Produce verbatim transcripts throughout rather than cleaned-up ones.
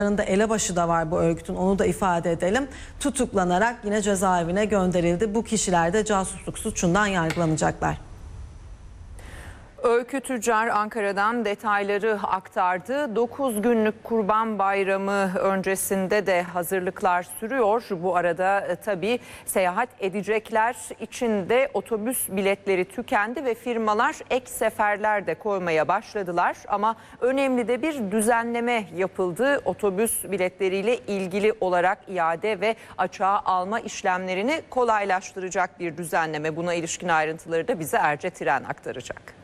elebaşı da var bu örgütün, onu da ifade edelim. Tutuklanarak yine cezaevine gönderildi. Bu kişiler de casusluk suçundan yargılanacaklar. Öykü Tüccar Ankara'dan detayları aktardı. dokuz günlük Kurban Bayramı öncesinde de hazırlıklar sürüyor. Bu arada e, tabii seyahat edecekler için de otobüs biletleri tükendi ve firmalar ek seferler de koymaya başladılar. Ama önemli de bir düzenleme yapıldı. Otobüs biletleriyle ilgili olarak iade ve açığa alma işlemlerini kolaylaştıracak bir düzenleme. Buna ilişkin ayrıntıları da bize Erce Tiren aktaracak.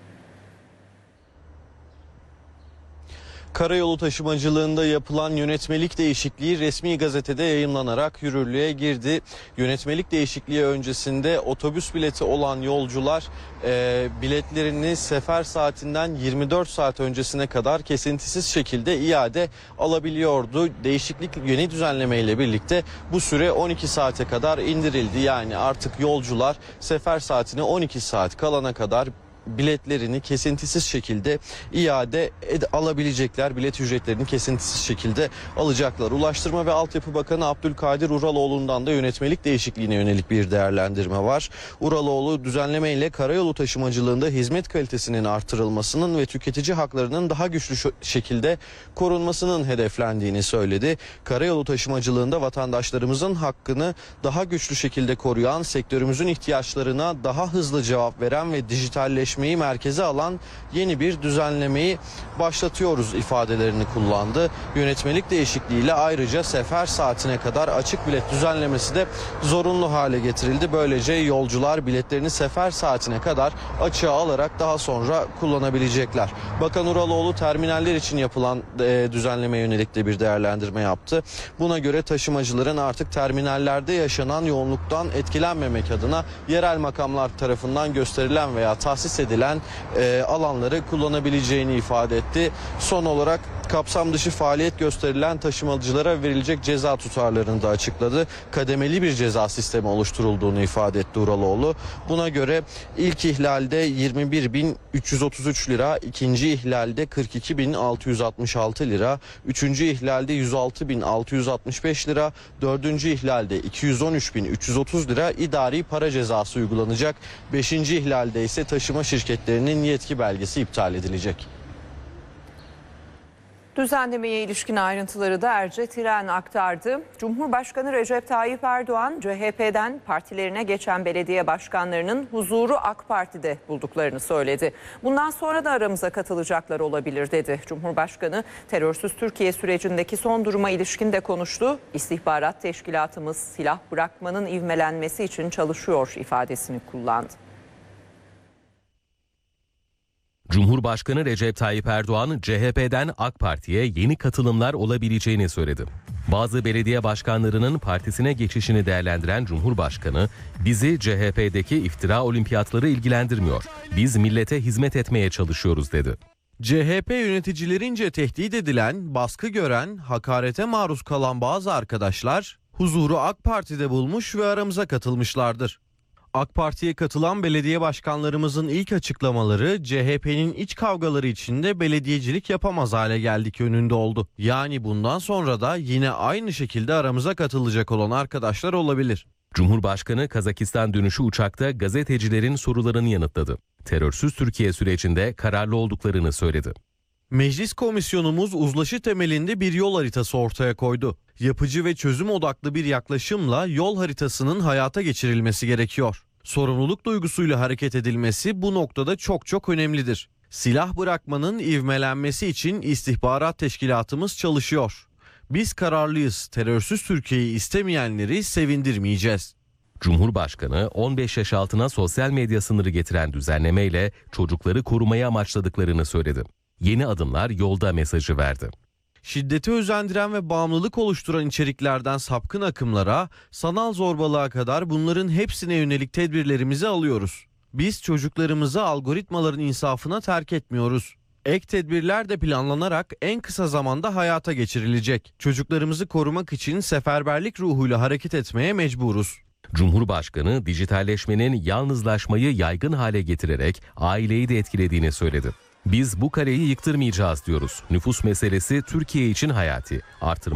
Karayolu taşımacılığında yapılan yönetmelik değişikliği resmi gazetede yayımlanarak yürürlüğe girdi. Yönetmelik değişikliği öncesinde otobüs bileti olan yolcular e, biletlerini sefer saatinden yirmi dört saat öncesine kadar kesintisiz şekilde iade alabiliyordu. Değişiklik yeni düzenleme ile birlikte bu süre on iki saate kadar indirildi. Yani artık yolcular sefer saatine on iki saat kalana kadar biletlerini kesintisiz şekilde iade alabilecekler. Bilet ücretlerini kesintisiz şekilde alacaklar. Ulaştırma ve Altyapı Bakanı Abdülkadir Uraloğlu'ndan da yönetmelik değişikliğine yönelik bir değerlendirme var. Uraloğlu düzenleme ile karayolu taşımacılığında hizmet kalitesinin artırılmasının ve tüketici haklarının daha güçlü şekilde korunmasının hedeflendiğini söyledi. Karayolu taşımacılığında vatandaşlarımızın hakkını daha güçlü şekilde koruyan, sektörümüzün ihtiyaçlarına daha hızlı cevap veren ve dijitalleşme merkeze alan yeni bir düzenlemeyi başlatıyoruz ifadelerini kullandı. Yönetmelik değişikliğiyle ayrıca sefer saatine kadar açık bilet düzenlemesi de zorunlu hale getirildi. Böylece yolcular biletlerini sefer saatine kadar açığa alarak daha sonra kullanabilecekler. Bakan Uraloğlu terminaller için yapılan e, düzenleme yönelik de bir değerlendirme yaptı. Buna göre taşımacıların artık terminallerde yaşanan yoğunluktan etkilenmemek adına yerel makamlar tarafından gösterilen veya tahsis edilen e, alanları kullanabileceğini ifade etti. Son olarak kapsam dışı faaliyet gösterilen taşımacılara verilecek ceza tutarlarını da açıkladı. Kademeli bir ceza sistemi oluşturulduğunu ifade etti Uraloğlu. Buna göre ilk ihlalde yirmi bir bin üç yüz otuz üç lira, ikinci ihlalde kırk iki bin altı yüz altmış altı lira, üçüncü ihlalde yüz altı bin altı yüz altmış beş lira, dördüncü ihlalde iki yüz on üç bin üç yüz otuz lira idari para cezası uygulanacak. beşinci ihlalde ise taşıma şirketlerinin yetki belgesi iptal edilecek. Düzenlemeye ilişkin ayrıntıları da Erce Tiren aktardı. Cumhurbaşkanı Recep Tayyip Erdoğan, C H P'den partilerine geçen belediye başkanlarının huzuru AK Parti'de bulduklarını söyledi. Bundan sonra da aramıza katılacaklar olabilir dedi. Cumhurbaşkanı terörsüz Türkiye sürecindeki son duruma ilişkin de konuştu. İstihbarat teşkilatımız silah bırakmanın ivmelenmesi için çalışıyor ifadesini kullandı. Cumhurbaşkanı Recep Tayyip Erdoğan, C H P'den AK Parti'ye yeni katılımlar olabileceğini söyledi. Bazı belediye başkanlarının partisine geçişini değerlendiren Cumhurbaşkanı, bizi C H P'deki iftira olimpiyatları ilgilendirmiyor. Biz millete hizmet etmeye çalışıyoruz dedi. C H P yöneticilerince tehdit edilen, baskı gören, hakarete maruz kalan bazı arkadaşlar huzuru AK Parti'de bulmuş ve aramıza katılmışlardır. AK Parti'ye katılan belediye başkanlarımızın ilk açıklamaları C H P'nin iç kavgaları içinde belediyecilik yapamaz hale geldik yönünde oldu. Yani bundan sonra da yine aynı şekilde aramıza katılacak olan arkadaşlar olabilir. Cumhurbaşkanı Kazakistan dönüşü uçakta gazetecilerin sorularını yanıtladı. Terörsüz Türkiye sürecinde kararlı olduklarını söyledi. Meclis komisyonumuz uzlaşı temelinde bir yol haritası ortaya koydu. Yapıcı ve çözüm odaklı bir yaklaşımla yol haritasının hayata geçirilmesi gerekiyor. Sorumluluk duygusuyla hareket edilmesi bu noktada çok çok önemlidir. Silah bırakmanın ivmelenmesi için istihbarat teşkilatımız çalışıyor. Biz kararlıyız. Terörsüz Türkiye'yi istemeyenleri sevindirmeyeceğiz. Cumhurbaşkanı on beş yaş altına sosyal medya sınırı getiren düzenlemeyle çocukları korumayı amaçladıklarını söyledi. Yeni adımlar yolda mesajı verdi. Şiddeti özendiren ve bağımlılık oluşturan içeriklerden sapkın akımlara, sanal zorbalığa kadar bunların hepsine yönelik tedbirlerimizi alıyoruz. Biz çocuklarımızı algoritmaların insafına terk etmiyoruz. Ek tedbirler de planlanarak en kısa zamanda hayata geçirilecek. Çocuklarımızı korumak için seferberlik ruhuyla hareket etmeye mecburuz. Cumhurbaşkanı dijitalleşmenin yalnızlaşmayı yaygın hale getirerek aileyi de etkilediğini söyledi. Biz bu kareyi yıktırmayacağız diyoruz. Nüfus meselesi Türkiye için hayati. Artırma